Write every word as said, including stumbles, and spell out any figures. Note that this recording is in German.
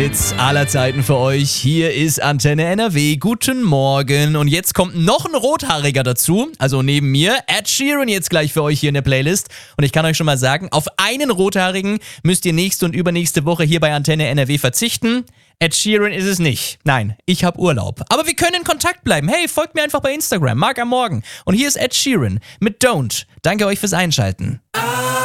Hits aller Zeiten für euch. Hier ist Antenne N R W. Guten Morgen. Und jetzt kommt noch ein Rothaariger dazu. Also neben mir Ed Sheeran jetzt gleich für euch hier in der Playlist. Und ich kann euch schon mal sagen, auf einen Rothaarigen müsst ihr nächste und übernächste Woche hier bei Antenne N R W verzichten. Ed Sheeran ist es nicht. Nein, ich habe Urlaub. Aber wir können in Kontakt bleiben. Hey, folgt mir einfach bei Instagram. Marc am Morgen. Und hier ist Ed Sheeran mit Don't. Danke euch fürs Einschalten.